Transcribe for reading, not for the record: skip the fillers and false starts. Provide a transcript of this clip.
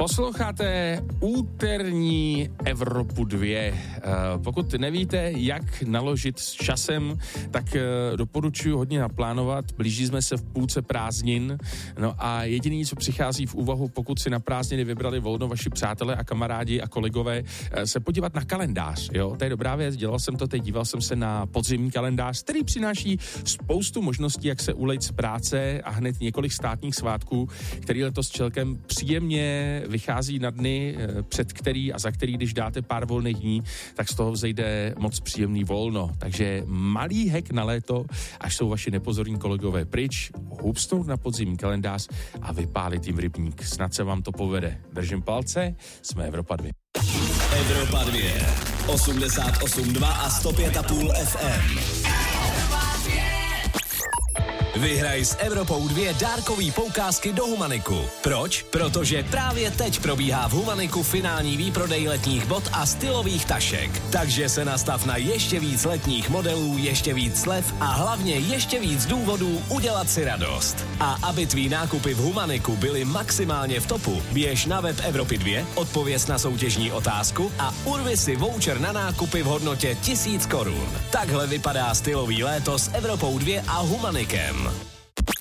Posloucháte úterní Evropu 2. Pokud nevíte, jak naložit s časem, tak doporučuji hodně naplánovat. Blížíme se v půlce prázdnin. No a jediný, co přichází v úvahu, pokud si na prázdniny vybrali volno vaši přátelé a kamarádi a kolegové, se podívat na kalendář. Jo? To je dobrá věc, dělal jsem to teď, díval jsem se na podzimní kalendář, který přináší spoustu možností, jak se ulejt z práce a hned několik státních svátků, který letos čelkem příjemně vychází na dny, před který a za který, když dáte pár volných dní, tak z toho vzejde moc příjemný volno. Takže malý hek na léto, až jsou vaši nepozorní kolegové pryč, hupsnout na podzimní kalendář a vypálit jim rybník. Snad se vám to povede. Držím palce, jsme Evropa 2. Evropa 2, 88,2 a 105,5 FM. Vyhraj s Evropou 2 dárkový poukázky do Humaniku. Proč? Protože právě teď probíhá v Humaniku finální výprodej letních bot a stylových tašek. Takže se nastav na ještě víc letních modelů, ještě víc slev a hlavně ještě víc důvodů udělat si radost. A aby tvý nákupy v Humaniku byly maximálně v topu, běž na web Evropy 2, odpověz na soutěžní otázku a urvi si voucher na nákupy v hodnotě 1000 korun. Takhle vypadá stylový léto s Evropou 2 a Humanikem.